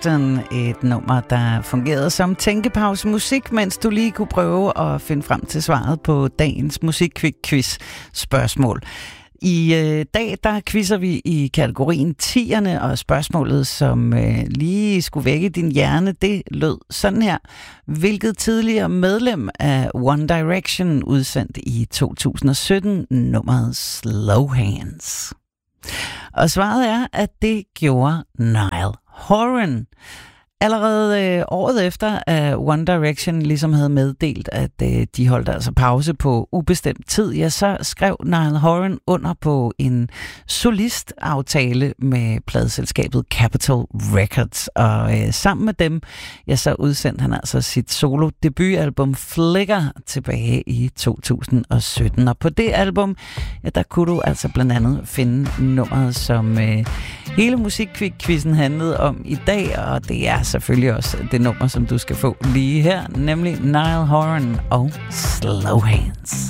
Clapton, et nummer, der fungerede som tænkepause musik, mens du lige kunne prøve at finde frem til svaret på dagens musikquiz spørgsmål. I dag, der quizzer vi i kategorien 10'erne, og spørgsmålet, som lige skulle vække din hjerne, det lød sådan her. Hvilket tidligere medlem af One Direction udsendt i 2017 nummeret Slow Hands? Og svaret er, at det gjorde Niall Horan. Allerede året efter, at One Direction ligesom havde meddelt, at de holdt altså pause på ubestemt tid, ja, så skrev Niall Horan under på en solistaftale med pladeselskabet Capitol Records. Og sammen med dem, ja, så udsendte han altså sit solo-debutalbum Flicker tilbage i 2017. Og på det album, ja, der kunne du altså blandt andet finde nummeret, som hele musikquizzen handlede om i dag, og det er selvfølgelig også det nummer, som du skal få lige her, nemlig Niall Horan og Slow Hands.